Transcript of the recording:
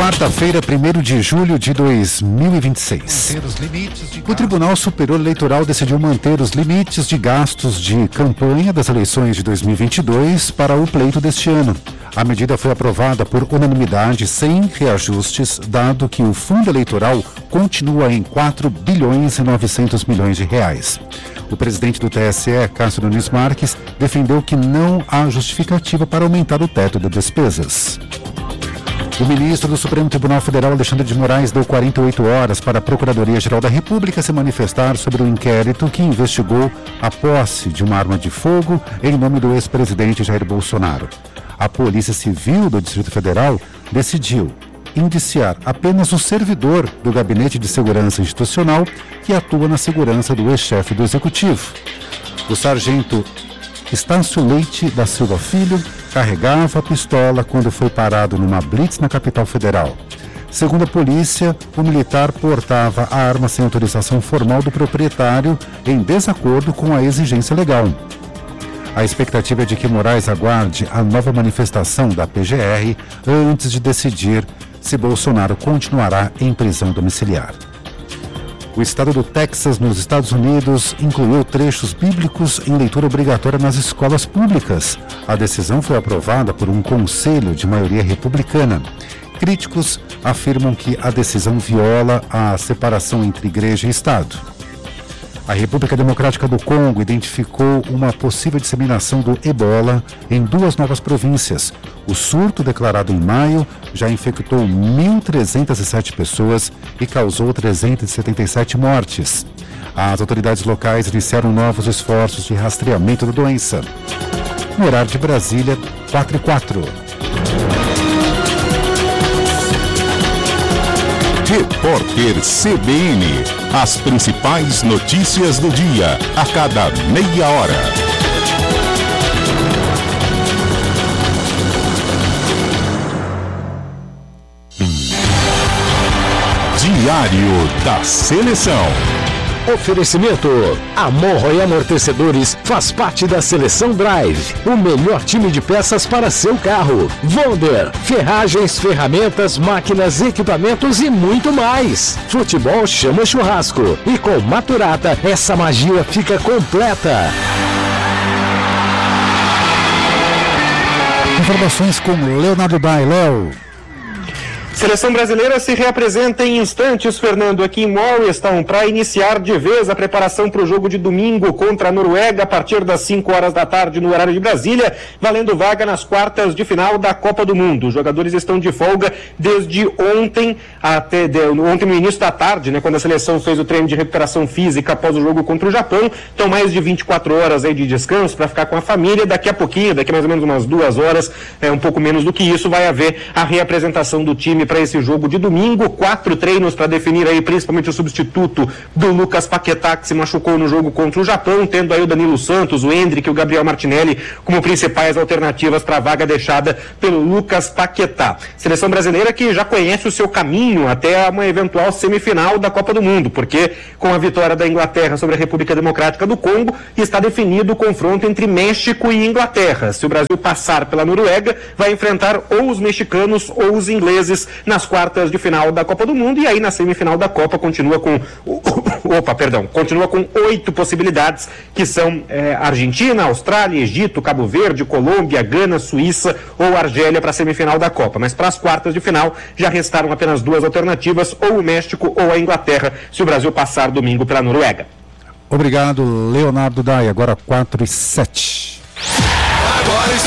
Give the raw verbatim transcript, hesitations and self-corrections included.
Quarta-feira, primeiro de julho de dois mil e vinte e seis. O Tribunal Superior Eleitoral decidiu manter os limites de gastos de campanha das eleições de dois mil e vinte e dois para o pleito deste ano. A medida foi aprovada por unanimidade, sem reajustes, dado que o fundo eleitoral continua em quatro bilhões e novecentos milhões de reais. O presidente do T S E, Cássio Nunes Marques, defendeu que não há justificativa para aumentar o teto de despesas. O ministro do Supremo Tribunal Federal, Alexandre de Moraes, deu quarenta e oito horas para a Procuradoria-Geral da República se manifestar sobre o inquérito que investigou a posse de uma arma de fogo em nome do ex-presidente Jair Bolsonaro. A Polícia Civil do Distrito Federal decidiu indiciar apenas o servidor do Gabinete de Segurança Institucional que atua na segurança do ex-chefe do Executivo. O sargento Estácio Leite da Silva Filho carregava a pistola quando foi parado numa blitz na capital federal. Segundo a polícia, o militar portava a arma sem autorização formal do proprietário, em desacordo com a exigência legal. A expectativa é de que Moraes aguarde a nova manifestação da P G R antes de decidir se Bolsonaro continuará em prisão domiciliar. O estado do Texas, nos Estados Unidos, incluiu trechos bíblicos em leitura obrigatória nas escolas públicas. A decisão foi aprovada por um conselho de maioria republicana. Críticos afirmam que a decisão viola a separação entre igreja e Estado. A República Democrática do Congo identificou uma possível disseminação do ebola em duas novas províncias. O surto, declarado em maio, já infectou mil trezentas e sete pessoas e causou trezentas e setenta e sete mortes. As autoridades locais iniciaram novos esforços de rastreamento da doença. No horário de Brasília, quatro e quatro. Repórter C B N. As principais notícias do dia, a cada meia hora. Diário da Seleção. Oferecimento: Amorro e Amortecedores faz parte da Seleção Drive, o melhor time de peças para seu carro. Wonder, ferragens, ferramentas, máquinas, equipamentos e muito mais. Futebol chama churrasco e com Maturata essa magia fica completa. Informações com Leonardo Dai. Léo. Seleção brasileira se reapresenta em instantes, Fernando, aqui em Morristown, para iniciar de vez a preparação para o jogo de domingo contra a Noruega, a partir das cinco horas da tarde no horário de Brasília, valendo vaga nas quartas de final da Copa do Mundo. Os jogadores estão de folga desde ontem, até de, ontem no início da tarde, né, quando a seleção fez o treino de recuperação física após o jogo contra o Japão. Então mais de vinte e quatro horas aí de descanso para ficar com a família. Daqui a pouquinho, daqui a mais ou menos umas duas horas, é, um pouco menos do que isso, vai haver a reapresentação do time para esse jogo de domingo. Quatro treinos para definir aí principalmente o substituto do Lucas Paquetá, que se machucou no jogo contra o Japão, tendo aí o Danilo Santos, o Endrick e o Gabriel Martinelli como principais alternativas para a vaga deixada pelo Lucas Paquetá. Seleção brasileira que já conhece o seu caminho até uma eventual semifinal da Copa do Mundo, porque com a vitória da Inglaterra sobre a República Democrática do Congo, está definido o confronto entre México e Inglaterra. Se o Brasil passar pela Noruega, vai enfrentar ou os mexicanos ou os ingleses nas quartas de final da Copa do Mundo, e aí na semifinal da Copa continua com opa, perdão, continua com oito possibilidades, que são é, Argentina, Austrália, Egito, Cabo Verde, Colômbia, Gana, Suíça ou Argélia para a semifinal da Copa. Mas para as quartas de final já restaram apenas duas alternativas, ou o México ou a Inglaterra, se o Brasil passar domingo pela Noruega. Obrigado, Leonardo Dai. Agora quatro e sete.